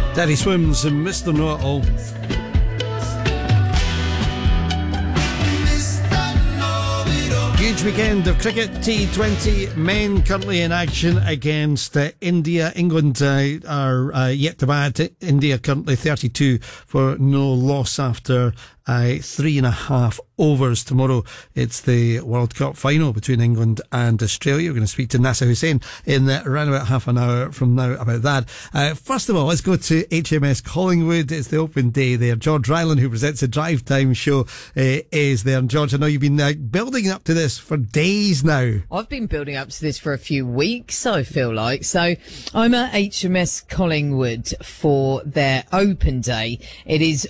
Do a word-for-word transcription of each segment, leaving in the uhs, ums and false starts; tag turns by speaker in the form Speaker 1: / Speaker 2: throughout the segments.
Speaker 1: Daddy Swims and Mister Know-It-All. Huge weekend of cricket. T twenty men currently in action against uh, India. England uh, are uh, yet to bat. India currently thirty-two for no loss after uh, three and a half overs. Tomorrow it's the World Cup final between England and Australia. We're going to speak to Nasser Hussain in uh, around about half an hour from now about that. Uh, first of all, let's go to H M S Collingwood. It's the open day there. George Ryland, who presents the Drive Time show, uh, is there. And George, I know you've been uh, building up to this for days now.
Speaker 2: I've been building up to this for a few weeks, I feel like. So I'm at H M S Collingwood for their open day. It is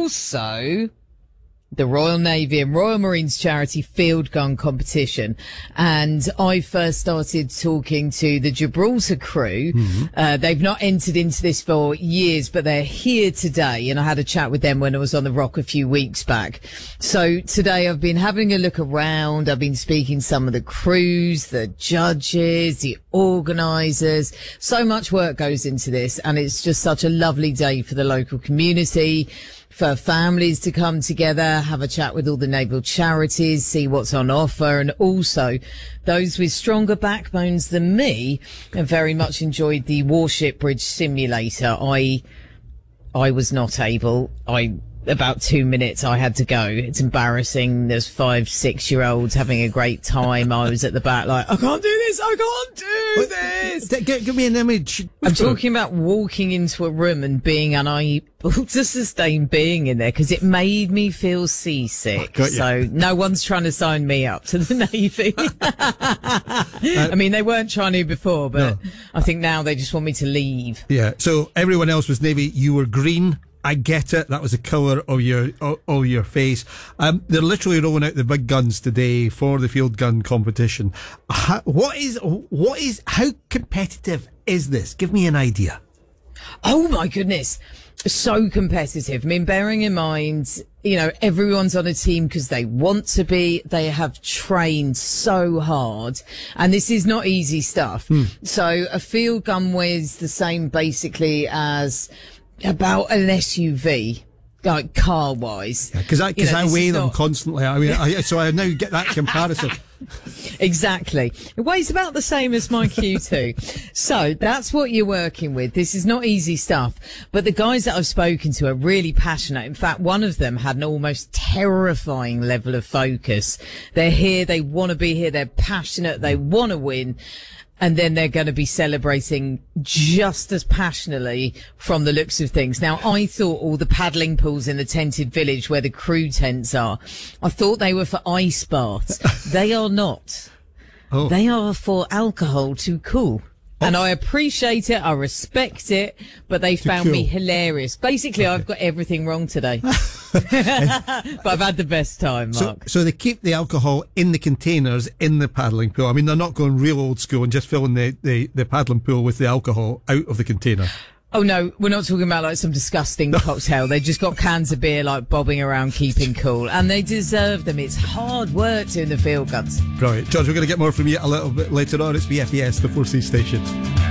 Speaker 2: also the Royal Navy and Royal Marines charity field gun competition. And I first started talking to the Gibraltar crew. Mm-hmm. Uh, they've not entered into this for years, but they're here today. And I had a chat with them when I was on the Rock a few weeks back. So today I've been having a look around. I've been speaking to some of the crews, the judges, the organisers. So much work goes into this, and it's just such a lovely day for the local community, for families to come together, have a chat with all the naval charities, see what's on offer, and also those with stronger backbones than me have very much enjoyed the Warship Bridge Simulator. I, I was not able. I, about two minutes I had to go. It's embarrassing. There's five, six year olds having a great time. I was at the back like, I can't do this. I can't do this.
Speaker 1: Give, give me an image.
Speaker 2: I'm talking about walking into a room and being unable to sustain being in there because it made me feel seasick. Oh, so no one's trying to sign me up to the Navy. uh, I mean, they weren't trying to before, but no. I think now they just want me to leave.
Speaker 1: Yeah. So everyone else was Navy. You were green. I get it. That was the colour of your of your face. Um, they're literally rolling out the big guns today for the field gun competition. How, what is what is how competitive is this? Give me an idea.
Speaker 2: Oh my goodness, so competitive. I mean, bearing in mind, you know, everyone's on a team because they want to be. They have trained so hard, and this is not easy stuff. Hmm. So a field gun weighs the same basically as about an S U V, like car wise.
Speaker 1: Because I, cause I weigh them not constantly. I mean, I, so I now get that comparison.
Speaker 2: Exactly. It weighs about the same as my Q two. So that's what you're working with. This is not easy stuff. But the guys that I've spoken to are really passionate. In fact, one of them had an almost terrifying level of focus. They're here. They want to be here. They're passionate. They want to win. And then they're going to be celebrating just as passionately from the looks of things. Now, I thought all the paddling pools in the tented village where the crew tents are, I thought they were for ice baths. They are not. Oh. They are for alcohol to cool. Oh. And I appreciate it. I respect it. But they found cool. me hilarious. Basically, okay. I've got everything wrong today. But I've had the best time, Mark.
Speaker 1: So, so they keep the alcohol in the containers in the paddling pool. I mean, they're not going real old school and just filling the, the, the paddling pool with the alcohol out of the container.
Speaker 2: Oh no, we're not talking about like some disgusting cocktail. They just got cans of beer like bobbing around keeping cool, and they deserve them. It's hard work doing the field guns.
Speaker 1: Brilliant. George, we're going to get more from you a little bit later on. It's B F E S, the four C station.